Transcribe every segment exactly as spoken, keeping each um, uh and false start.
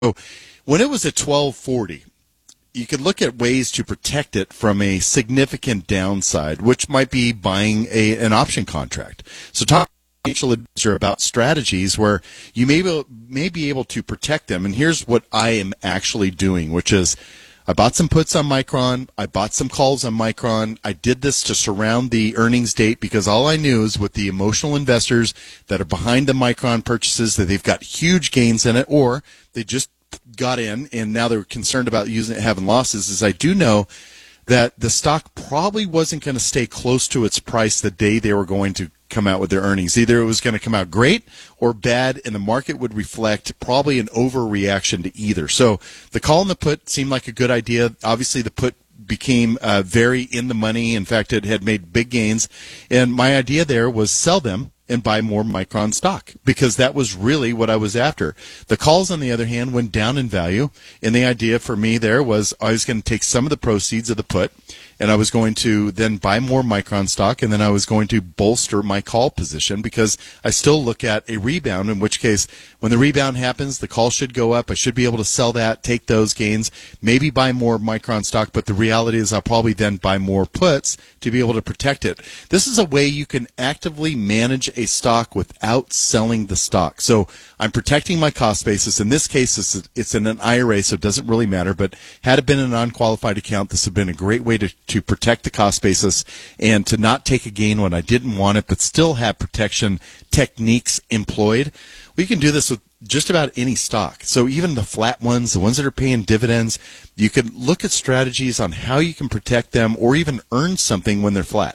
So when it was at twelve forty, you could look at ways to protect it from a significant downside, which might be buying a an option contract. So talk to a financial advisor about strategies where you may be, may be able to protect them. And here's what I am actually doing, which is I bought some puts on Micron. I bought some calls on Micron. I did this to surround the earnings date because all I knew is with the emotional investors that are behind the Micron purchases that they've got huge gains in it, or they just got in and now they're concerned about using it having losses, is I do know that the stock probably wasn't going to stay close to its price the day they were going to come out with their earnings. Either it was going to come out great or bad, and the market would reflect probably an overreaction to either. So the call and the put seemed like a good idea. Obviously, the put became uh, very in the money. In fact, it had made big gains. And my idea there was sell them and buy more Micron stock because that was really what I was after. The calls, on the other hand, went down in value. And the idea for me there was I was going to take some of the proceeds of the put and I was going to then buy more Micron stock, and then I was going to bolster my call position because I still look at a rebound, in which case when the rebound happens, the call should go up. I should be able to sell that, take those gains, maybe buy more Micron stock, but the reality is I'll probably then buy more puts to be able to protect it. This is a way you can actively manage a stock without selling the stock. So I'm protecting my cost basis. In this case, it's, it's in an I R A, so it doesn't really matter, but had it been an unqualified account, this would have been a great way to to protect the cost basis and to not take a gain when I didn't want it, but still have protection techniques employed. We can do this with just about any stock. So even the flat ones, the ones that are paying dividends, you can look at strategies on how you can protect them or even earn something when they're flat.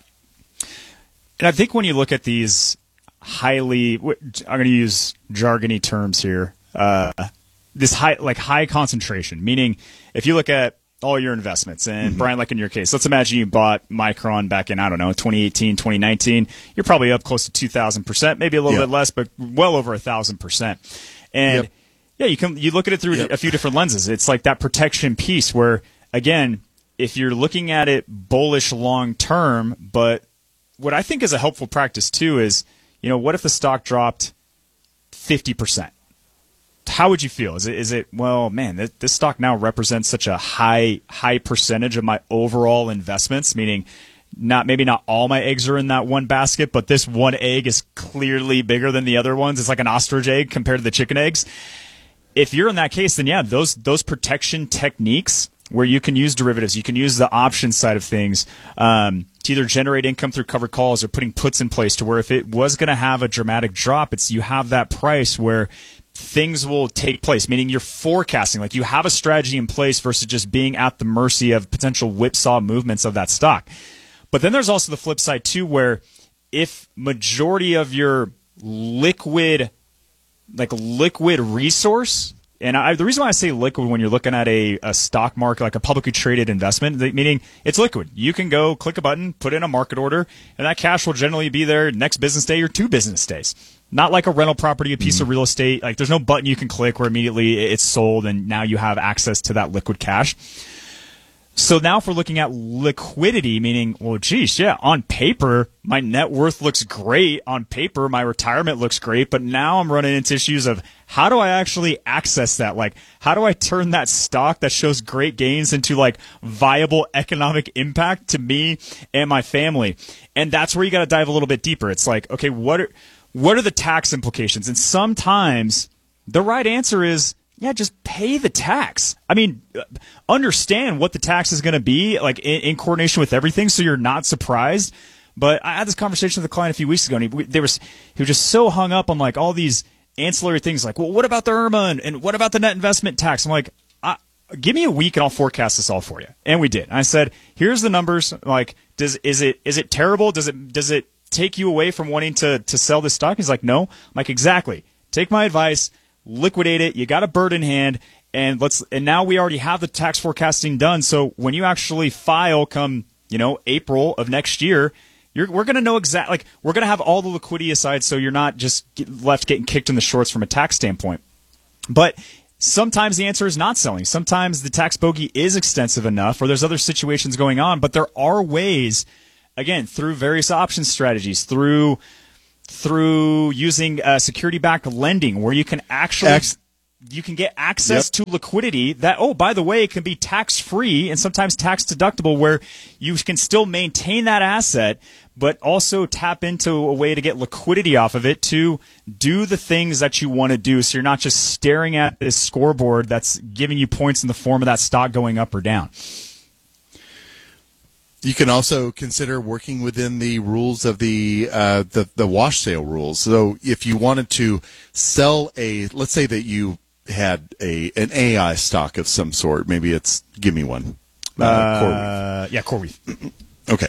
And I think when you look at these highly, I'm going to use jargony terms here, uh, this high, like high concentration, meaning if you look at all your investments. And mm-hmm. Brian, like in your case, let's imagine you bought Micron back in, I don't know, twenty eighteen, twenty nineteen. You're probably up close to two thousand percent, maybe a little yep. bit less, but well over one thousand percent. And yep. yeah, you can you look at it through yep. a few different lenses. It's like that protection piece where, again, if you're looking at it bullish long term, but what I think is a helpful practice too is, you know, what if the stock dropped fifty percent? How would you feel? Is it, is it well, man, this, this stock now represents such a high, high percentage of my overall investments, meaning not maybe not all my eggs are in that one basket, but this one egg is clearly bigger than the other ones. It's like an ostrich egg compared to the chicken eggs. If you're in that case, then yeah, those those protection techniques where you can use derivatives, you can use the option side of things um, to either generate income through covered calls or putting puts in place to where if it was going to have a dramatic drop, it's you have that price where things will take place, meaning you're forecasting, like you have a strategy in place versus just being at the mercy of potential whipsaw movements of that stock. But then there's also the flip side too, where if majority of your liquid, like liquid resource, and I, the reason why I say liquid when you're looking at a, a stock market, like a publicly traded investment, meaning it's liquid. You can go click a button, put in a market order, and that cash will generally be there next business day or two business days. Not like a rental property, a piece mm-hmm. of real estate. Like there's no button you can click where immediately it's sold and now you have access to that liquid cash. So now if we're looking at liquidity, meaning, well, geez, yeah, on paper, my net worth looks great. On paper, my retirement looks great. But now I'm running into issues of how do I actually access that? Like, how do I turn that stock that shows great gains into like viable economic impact to me and my family? And that's where you got to dive a little bit deeper. It's like, okay, what are, what are the tax implications? And sometimes the right answer is, yeah, just pay the tax. I mean, understand what the tax is going to be, like in, in coordination with everything, so you're not surprised. But I had this conversation with a client a few weeks ago, and he, they was, he was just so hung up on like all these ancillary things, like, well, what about the I R M A and, and what about the net investment tax? I'm like, I, give me a week and I'll forecast this all for you. And we did. And I said, here's the numbers. Like, does is it is it terrible? Does it does it take you away from wanting to to sell this stock? He's like, no. I'm like, exactly. Take my advice. Liquidate it. You got a bird in hand, and let's. And now we already have the tax forecasting done. So when you actually file, come you know April of next year, you're we're gonna know exactly. Like we're gonna have all the liquidity aside, so you're not just get left getting kicked in the shorts from a tax standpoint. But sometimes the answer is not selling. Sometimes the tax bogey is extensive enough, or there's other situations going on. But there are ways, again, through various option strategies, through. through using uh, security-backed lending where you can actually Ex- you can get access Yep. to liquidity that, oh, by the way, can be tax-free and sometimes tax-deductible, where you can still maintain that asset, but also tap into a way to get liquidity off of it to do the things that you want to do. So you're not just staring at this scoreboard that's giving you points in the form of that stock going up or down. You can also consider working within the rules of the, uh, the the wash sale rules. So if you wanted to sell a, let's say that you had a an A I stock of some sort, maybe it's, give me one, uh, Uh, CoreWeave. yeah, CoreWeave. Okay.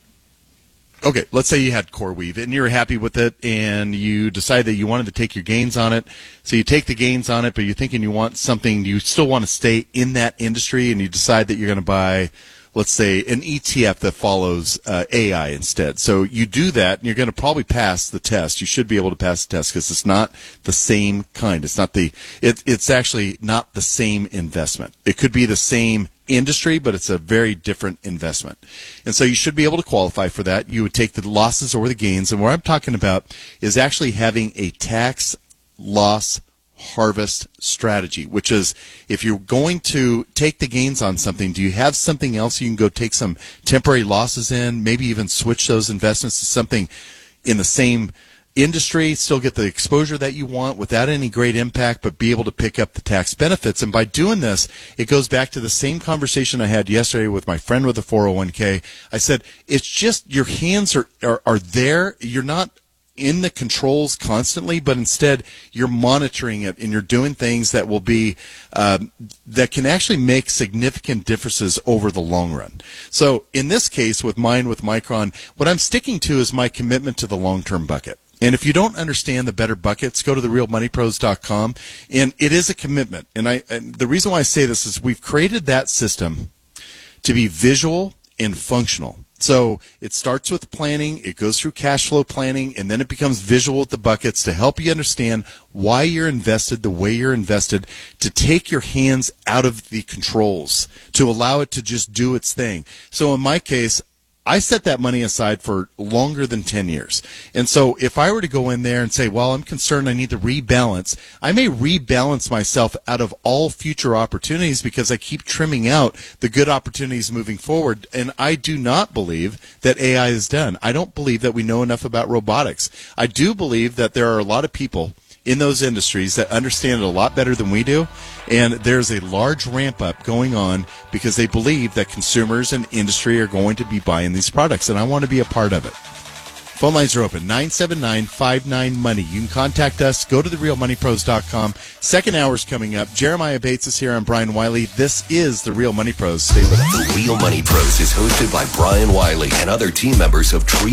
Okay, let's say you had CoreWeave and you're happy with it and you decide that you wanted to take your gains on it. So you take the gains on it, but you're thinking you want something, you still want to stay in that industry, and you decide that you're going to buy, let's say, an E T F that follows uh, A I instead. So you do that, and you're going to probably pass the test. You should be able to pass the test because it's not the same kind. It's not the. It, it's actually not the same investment. It could be the same industry, but it's a very different investment. And so you should be able to qualify for that. You would take the losses or the gains. And what I'm talking about is actually having a tax loss harvest strategy, which is if you're going to take the gains on something, do you have something else you can go take some temporary losses in, maybe even switch those investments to something in the same industry, still get the exposure that you want without any great impact, but be able to pick up the tax benefits. And by doing this, it goes back to the same conversation I had yesterday with my friend with the four oh one k. I said, it's just your hands are, are, are there. You're not in the controls constantly, but instead you're monitoring it and you're doing things that will be um, that can actually make significant differences over the long run. So in this case with mine with Micron, what I'm sticking to is my commitment to the long-term bucket. And if you don't understand the better buckets, go to the real money pros dot com, and it is a commitment. And I and the reason why I say this is we've created that system to be visual and functional. So it starts with planning, it goes through cash flow planning, and then it becomes visual with the buckets to help you understand why you're invested the way you're invested, to take your hands out of the controls, to allow it to just do its thing. So in my case, I set that money aside for longer than ten years. And so if I were to go in there and say, well, I'm concerned I need to rebalance, I may rebalance myself out of all future opportunities because I keep trimming out the good opportunities moving forward. And I do not believe that A I is done. I don't believe that we know enough about robotics. I do believe that there are a lot of people in those industries that understand it a lot better than we do, and there's a large ramp up going on because they believe that consumers and industry are going to be buying these products, and I want to be a part of it. Phone lines are open, nine seven nine, five nine, money. You can contact us. Go to the real money pros dot com. Second hour's coming up. Jeremiah Bates is here. I'm Brian Wiley. This is The Real Money Pros. Stay with us. The Real Money Pros is hosted by Brian Wiley and other team members of Tree